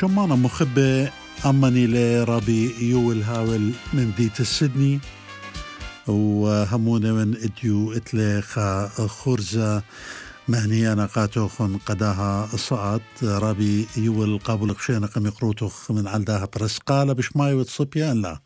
شمانا مخبة أمني لرابي يول هاول من ديت السدني وهمونا من إديو إتلاخا خرزة مهنيانا قاتوخن قداها الصعد رابي يول قابل قشينا قم يقروتوخ من عالداها برسقالة بشماي وتصبيان لا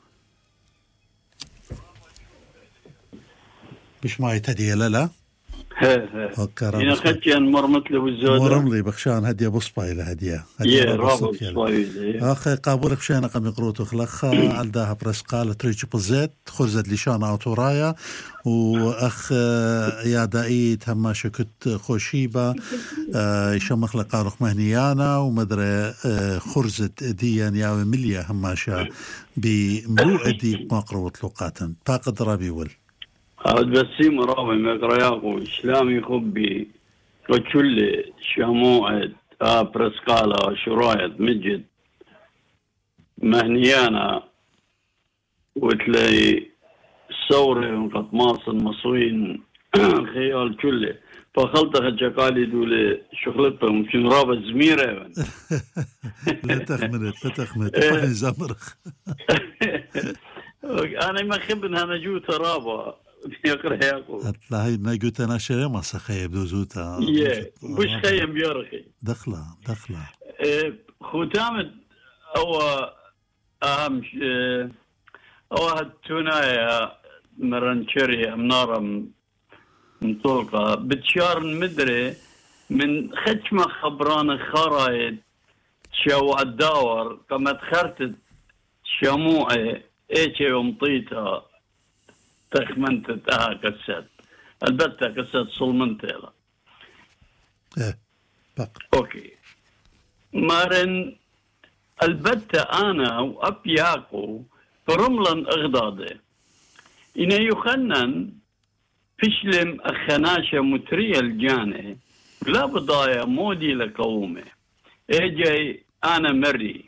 بشماي تدي لا هنا خديان مرمت له الزودة مرملي بخشان هدية بصباي لهدية رابط صباي أخي قابل قشينا قم يقروتوخ لخا عالداها برسقالة تريج بزيت خرزة لشان أوتورايا وأخ يا دايت هماشة كت خوشيبة يشمخ لقارخ مهنيانا ومدري خرزة ديان ياوي مليا هماشة بمروء دي مقروة لقاتا باقد رابي ول هاد بسيم رابي مقرياقو إسلامي خبي كتشل شموعة برسقالة شرايط مجد مهنيانا وتلاقي الثورة وقت ماصن مصوين خيال كله فخلطة جاكالي دولي شغلتهم في رابط زميرة لا تخمت طفن زمرخ أنا ما خبن هنا جوتا رابا يقرأ ياكو هتلا هاي ما قلت أنا شيء ما سخيب دوزوتا مش خيم بيرخي دخلة ختامة أو أهم أو هالتونايا مرنشري أمنارة مطلقة بتشار مدري من ختمة خبران خرايد شو الدور كما تخرتت شموعي ايش يوم طيتها تخمنتت كسات البتة كسات صلمنتها اوكي مارن البتة انا وابياكو فرملا اغضاضي إن يخنن فشلم أخناشة مترية الجانة لا بضايا مودي لقومه إيجاي أنا مري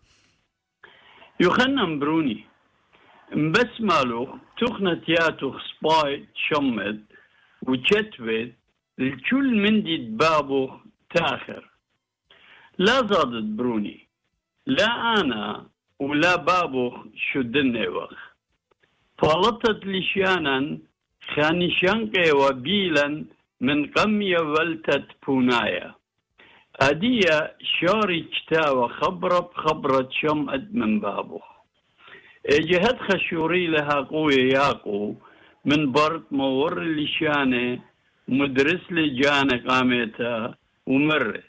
يخنن بروني بس مالو تخنت ياتو سباي شمت وشتوت الكل من دي بابو تاخر لا زادت بروني لا أنا ولا بابو شدني وخ فلطت لشانا خانشانك وبيلا من قمية ولتت بونايا أدية شاري كتاوة خبرة بخبرة شمعت من بابه اجهد خشوري لها قوية ياقو من برد مور لشانه مدرس لجانه قامتها ومره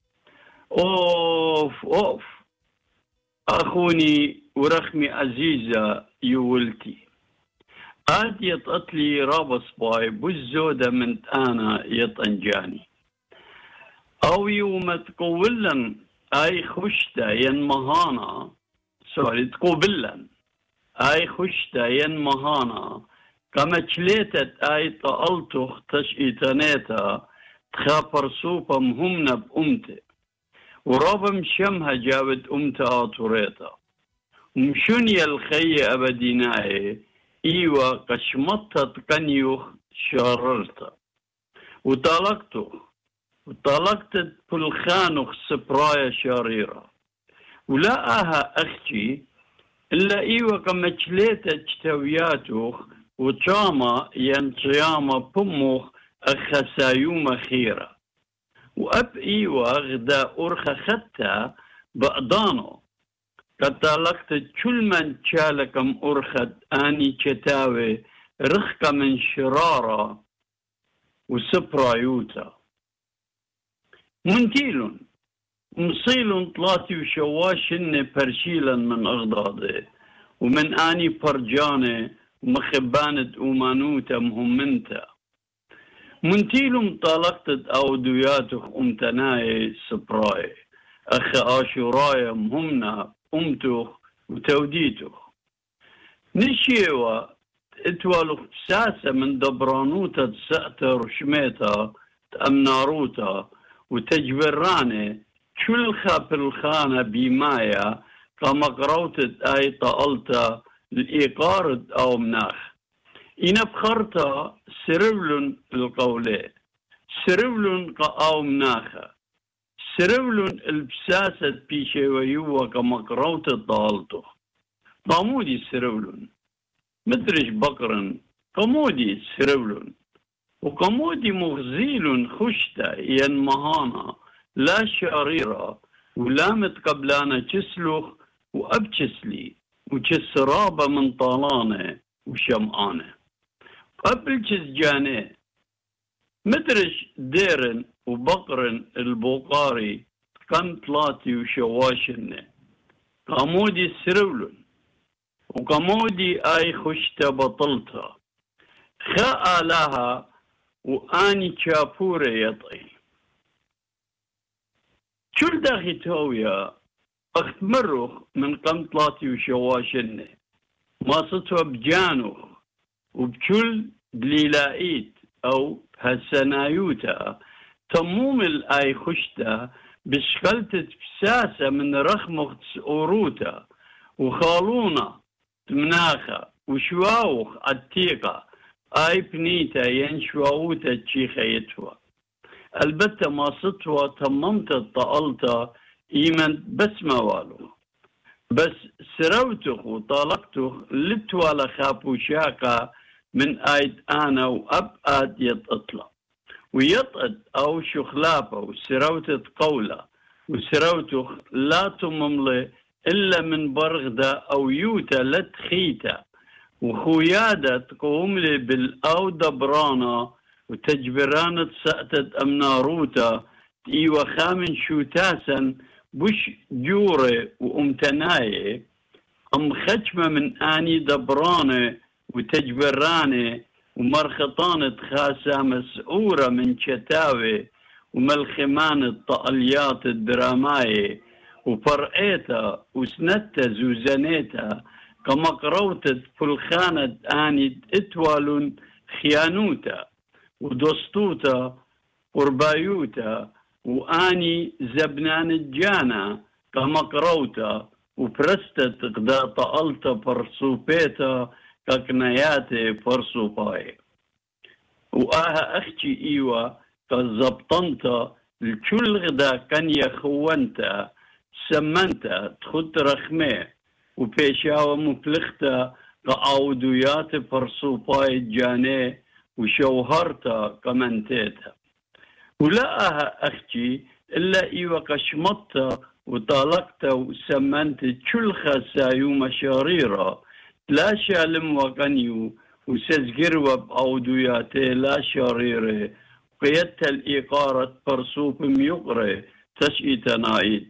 أوف أخوني ورخمي عزيزة يولتي قاد يطأتلي رابص باي بالزودة من أنا يطنجاني أو يوم تقولن أي خشتا ينمهانا تقولن أي خشتا ينمهانا كما تشليتت أي طألتخ تشئيتانيتا تخابر سوبا مهمنا بأمتي ورابم شمها جابت أمتا آتوريتا ومشوني الخي أبديناي إيوة قشمطت كنيوخ شاررتا وطلقت بالخانوخ سبرايا شاريرة ولا أختي إلا إيوة كمجليتا اجتوياتوخ وطاما ينطياما بموخ أخسايوم خيرة وأب إيوة غدا أرخى خطة بأضانو كتالقت كل من شالكم أرخد آني كتاوي رخك من شرارة وسبرايوتا منتيل مصيل طلاتي وشواشن برشيلا من أغضاضي ومن آني برجاني ومخبانة أمانوتا مهمنتا منتيل مطالقت أودوياتك أمتناي سبراي أخ آشوراي مهمنا أمتوخ وتوديتوخ نشيوا اتوالوخ ساسة من دبرانوتا تسأتا رشميتا تأمناروتا وتجبراني كل خاب الخانة بمايا كما قروتت آي طالتا الإيقارد أو مناخ إن بخرتا سرولن القولي سرولن أو مناخا سرولون البساسة بيشي ويوه كمقروت الطالتو قامودي سرولون مدرج بقرن قمودي سرولون وقمودي مغزيل خشتا ينمهانا لا شريرة ولا متقبلانا تسلخ وأبتسلي وكسرابة من طالانة وشمعانة قبل جاني مدرج ديرن وبقرن البوقاري كم طلاتي وشواشن قامودي سرولن وقامودي آي خشتا بطلتها خاء لها وآني شابورة يطي شل داخي تويا اختمرخ من قمطلاتي وشواشن ما صدفة بجانوخ وبكل دليلائيت أو هالسنايوتا تموم الآي خشتا بشكلت بساسة من رخمخ أوروتا وخالونا تمناخا وشواوخ عتيقة آي بنيتا ينشواوتا تشيخا يتوا البتة ما صدفة تممت الطالتا إيمن بس ما والو بس سروتخ وطالقتخ لتوالا خابو شاقا من آيد أنا وأبقاد يطلع ويطقد أو شخلافة وسروتت قولة وسروتخ لا تمملي إلا من برغدة أو يوتا لتخيتا وخويادة تقوم لي بالأو دبرانا وتجبرانة سأتت أمناروتا إيوة خامن شوتاسا بش جوري وأمتناي أم ختمة من آني دبرانة وتجبرانة ومرخطانة خاسة مسعورة من شتاوي وملخمان الطقليات الدراماي وفرقيتا وسنتا زوزانيتا كمقروتة فلخانة آني اتوالون خيانوتا ودستوتا قربايوتا وآني زبنان الجانا كمقروتا وبرستت قدا طالتا فرصوبيتا ككنياتي فرصوباي وآها أختي إيوة كزبطنتا الكل غدا كان يخونتا سمنتا تخد رخمي وبيشاوة مفلختا كعوديات فرصوباي جاني وشوهرتا كمنتيتا ولاها أختي إلا إيوة كشمطتا وطالقتا وسمنت كل خسايو مشاريرا لا شالم وقنيو وسزقروا بأودياتي لا شريري قيدت الإقارة برصوب ميقري تشئيتا نايد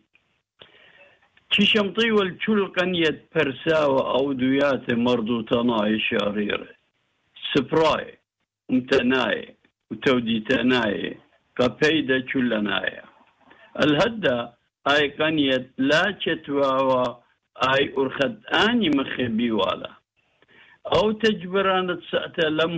تشمطي والكل قنيت برساوة أودياتي مردو تناي شريري سبراي ومتناي وتودي تناي كبيدا كلنايا الهدى أي قنيت لا تتواوى أي أرخد آني مخبي والا أو تجبرانة سأتا لم